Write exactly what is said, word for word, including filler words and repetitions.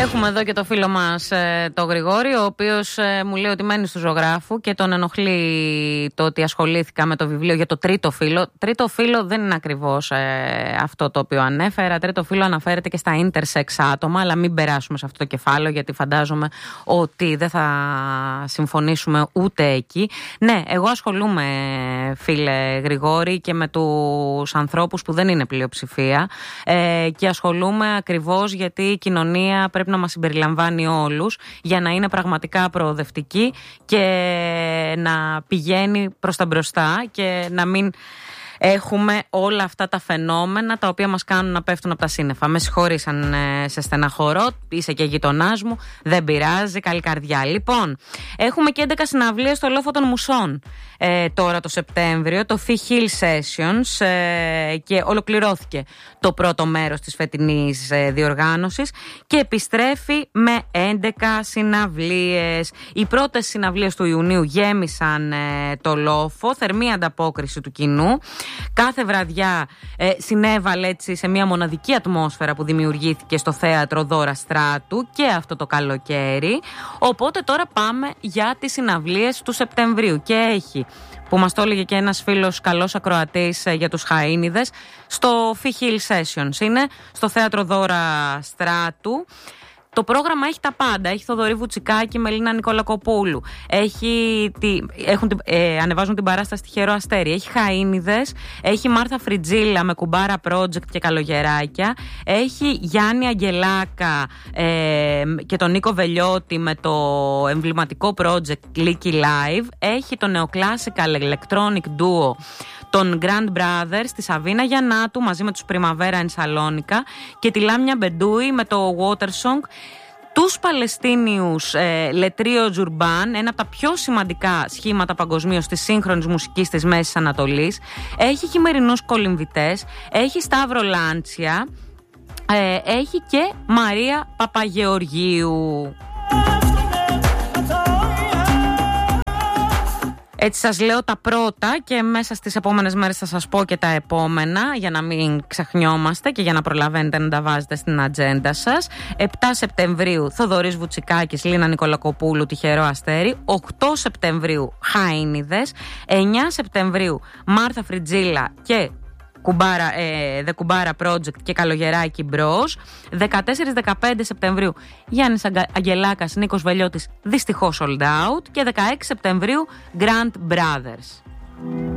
Έχουμε εδώ και το φίλο μας ε, το Γρηγόρη, ο οποίος ε, μου λέει ότι μένει στο Ζωγράφου και τον ενοχλεί το ότι ασχολήθηκα με το βιβλίο για το τρίτο φύλλο. Τρίτο φύλλο δεν είναι ακριβώς ε, αυτό το οποίο ανέφερα. Τρίτο φύλλο αναφέρεται και στα intersex άτομα, αλλά μην περάσουμε σε αυτό το κεφάλαιο, γιατί φαντάζομαι ότι δεν θα συμφωνήσουμε ούτε εκεί. Ναι, εγώ ασχολούμαι, φίλε Γρηγόρη, και με τους ανθρώπους που δεν είναι πλειοψηφία ε, και ασχολούμαι ακριβώς γιατί η κοινωνία πρέπει να μας συμπεριλαμβάνει όλους για να είναι πραγματικά προοδευτική και να πηγαίνει προς τα μπροστά και να μην έχουμε όλα αυτά τα φαινόμενα τα οποία μας κάνουν να πέφτουν από τα σύννεφα. Με συγχωρείς αν ε, σε στεναχωρώ, είσαι και γειτονάς μου, δεν πειράζει, καλή καρδιά. Λοιπόν, έχουμε και έντεκα συναυλίες στο Λόφο των Μουσών ε, τώρα το Σεπτέμβριο, το Fee Hill Sessions, ε, και ολοκληρώθηκε το πρώτο μέρος της φετινής ε, διοργάνωσης και επιστρέφει με έντεκα συναυλίες. Οι πρώτες συναυλίες του Ιουνίου γέμισαν ε, το Λόφο, θερμή ανταπόκριση του κοινού. Κάθε βραδιά ε, συνέβαλε έτσι σε μια μοναδική ατμόσφαιρα που δημιουργήθηκε στο θέατρο Δώρα Στράτου και αυτό το καλοκαίρι. Οπότε τώρα πάμε για τις συναυλίες του Σεπτεμβρίου και έχει, που μας το έλεγε και ένας φίλος καλός ακροατής ε, για τους Χαΐνιδες, στο Fee Hill Sessions. Είναι στο θέατρο Δώρα Στράτου. Το πρόγραμμα έχει τα πάντα. Έχει Θοδωρή Βουτσικάκη με Λίνα Νικολακοπούλου. Έχει τη, έχουν, ε, ανεβάζουν την παράσταση Τυχερό Αστέρι. Έχει Χαΐνιδες. Έχει Μάρθα Φριτζίλα με Κουμπάρα Project και Καλογεράκια. Έχει Γιάννη Αγγελάκα ε, και τον Νίκο Βελιώτη με το εμβληματικό project Leaky Live. Έχει το Neoclassical Electronic Duo των Grand Brothers στη Σαβίνα Γιαννάτου μαζί με τους Primavera εν Σαλόνικα και τη Λάμια Μπεντούι με το Watersong. Τους Παλαιστίνιους ε, Λετρίο Τζουρμπάν, ένα από τα πιο σημαντικά σχήματα παγκοσμίως της σύγχρονης μουσικής της Μέσης Ανατολής. Έχει χειμερινούς κολυμβητές, έχει Σταύρο Λάντσια, ε, έχει και Μαρία Παπαγεωργίου. Έτσι σας λέω τα πρώτα και μέσα στις επόμενες μέρες θα σας πω και τα επόμενα για να μην ξεχνιόμαστε και για να προλαβαίνετε να τα βάζετε στην ατζέντα σας. επτά Σεπτεμβρίου Θοδωρής Βουτσικάκης, Λίνα Νικολακοπούλου, Τυχερό Αστέρι. οκτώ Σεπτεμβρίου Χαΐνιδες. εννιά Σεπτεμβρίου Μάρθα Φριτζίλα και Κουμπάρα, ε, The Κουμπάρα Project και Καλογεράκη Μπρος. δεκατέσσερα δεκαπέντε Σεπτεμβρίου Γιάννης Αγγελάκας, Νίκος Βελιώτης, δυστυχώς sold out. Και δεκαέξι Σεπτεμβρίου Grand Brothers.